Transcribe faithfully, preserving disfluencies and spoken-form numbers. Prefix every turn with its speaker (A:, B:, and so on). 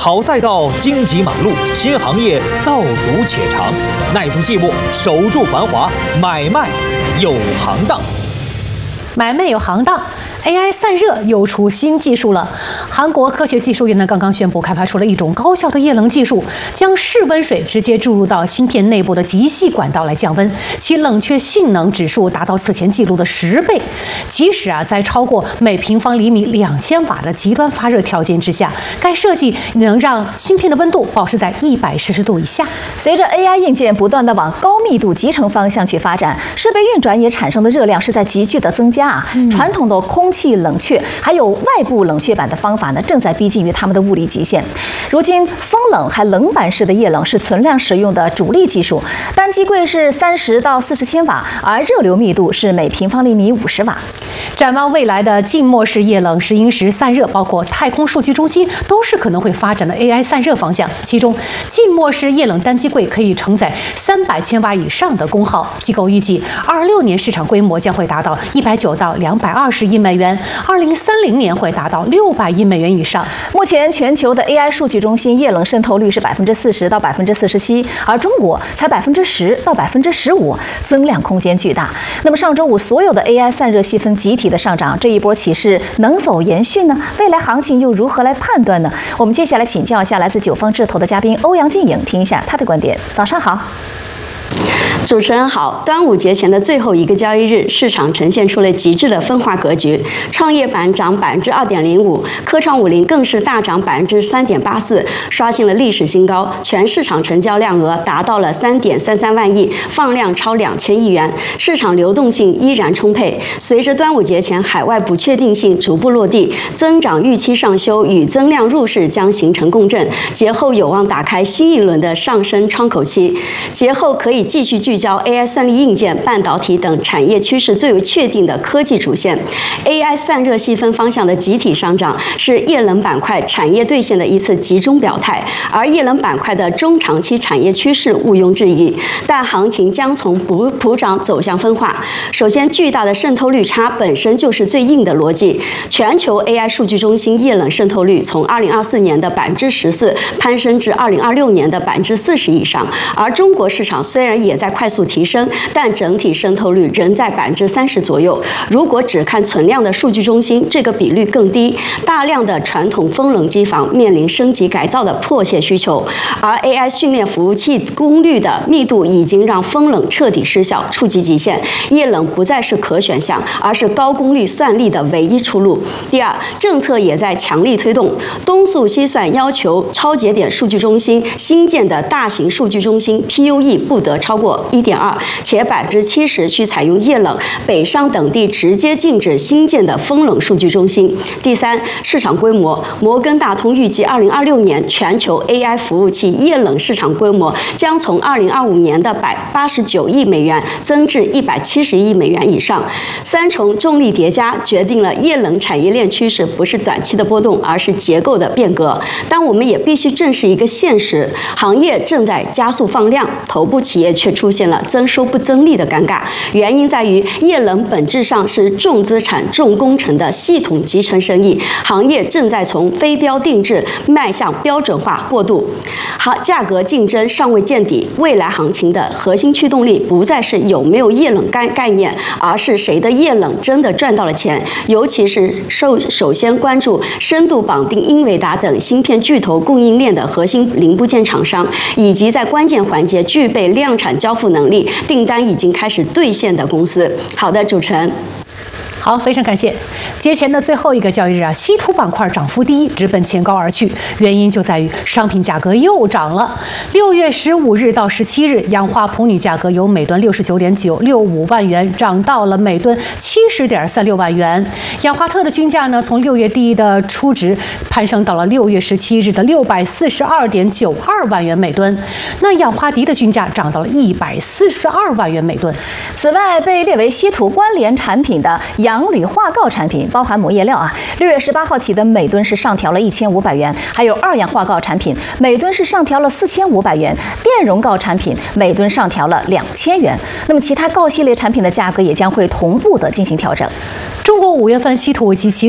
A: 好赛道荆棘马路，新行业道阻且长，耐住寂寞，守住繁华，买卖有行当。
B: 买卖有行当。A I 散热又出新技术了。韩国科学技术院呢刚刚宣布开发出了一种高效的液冷技术，将室温水直接注入到芯片内部的极细管道来降温，其冷却性能指数达到此前记录的十倍。即使啊在超过每平方厘米两千瓦的极端发热条件之下，该设计能让芯片的温度保持在一百摄氏度以下。
C: 随着 A I 硬件不断的往高密度集成方向去发展，设备运转也产生的热量是在急剧的增加啊。嗯、传统的空气冷却还有外部冷却板的方法呢，正在逼近于他们的物理极限。如今，风冷还冷板式的液冷是存量使用的主力技术，单机柜是三十到四十千瓦，而热流密度是每平方厘米五十瓦。
B: 展望未来的浸没式液冷、石英石散热，包括太空数据中心，都是可能会发展的 A I 散热方向。其中，浸没式液冷单机柜可以承载三百千瓦以上的功耗。机构预计，二六年市场规模将会达到一百九到两百二十亿美元。二零三零年会达到六百亿美元以上。
C: 目前全球的 A I 数据中心液冷渗透率是百分之四十到百分之四十七，而中国才百分之十到百分之十五，增量空间巨大。那么上周五所有的 A I 散热细分集体的上涨，这一波起势能否延续呢？未来行情又如何来判断呢？我们接下来请教一下来自九方智投的嘉宾欧阳靖颖，听一下他的观点。早上好。
D: 主持人好，端午节前的最后一个交易日，市场呈现出了极致的分化格局。创业板涨百分之二点零五，科创五零更是大涨百分之三点八四，刷新了历史新高。全市场成交量额达到了三点三三万亿，放量超两千亿元，市场流动性依然充沛。随着端午节前海外不确定性逐步落地，增长预期上修与增量入市将形成共振，节后有望打开新一轮的上升窗口期。节后可以继续聚焦 A I 算力硬件、半导体等产业趋势最为确定的科技主线。A I 散热细分方向的集体上涨，是液冷板块产业兑现的一次集中表态。而液冷板块的中长期产业趋势毋庸置疑，但行情将从普普涨走向分化。首先，巨大的渗透率差本身就是最硬的逻辑。全球 A I 数据中心液冷渗透率从二零二四年的百分之十四攀升至二零二六年的百分之四十以上，而中国市场虽然也在快速提升，但整体渗透率仍在百分之三十左右。如果只看存量的数据中心，这个比率更低。大量的传统风冷机房面临升级改造的迫切需求，而 A I 训练服务器功率的密度已经让风冷彻底失效，触及极限。液冷不再是可选项，而是高功率算力的唯一出路。第二，政策也在强力推动，东数西算要求超节点数据中心新建的大型数据中心 P U E 不得超过一点二，且百分之七十需采用液冷，北上等地直接禁止新建的风冷数据中心。第三，市场规模，摩根大通预计二零二六年全球 A I 服务器液冷市场规模将从二零二五年的百八十九亿美元增至一百七十亿美元以上。三重重力叠加，决定了液冷产业链趋势不是短期的波动，而是结构的变革。但我们也必须正视一个现实，行业正在加速放量，头部企业却出现了增收不增利的尴尬。原因在于液冷本质上是重资产重工程的系统集成生意，行业正在从非标定制迈向标准化过渡。好，价格竞争尚未见底，未来行情的核心驱动力不再是有没有液冷概概念，而是谁的液冷真的赚到了钱。尤其是首首先关注深度绑定英伟达等芯片巨头供应链的核心零部件厂商，以及在关键环节具备量产交付能力、订单已经开始兑现的公司。好的，主持人。
B: 好，非常感谢。节前的最后一个交易日啊，稀土板块涨幅第一，直奔前高而去。原因就在于商品价格又涨了。六月十五日到十七日，氧化钴铝价格由每吨六十九点九六五万元涨到了每吨七十点三六万元。氧化铬的均价呢，从六月第一的初值攀升到了六月十七日的六百四十二点九二万元每吨。那氧化镝的均价涨到了一百四十二万元每吨。
C: 此外，被列为稀土关联产品的氧氧铝化锆产品包含锰液料啊，六月十八号起的每吨是上调了一千五百元，还有二氧化锆产品每吨是上调了四千五百元，电容锆产品每吨上调了两千元。那么其他锆系列产品的价格也将会同步的进行调整。
B: 中国五月份稀土及其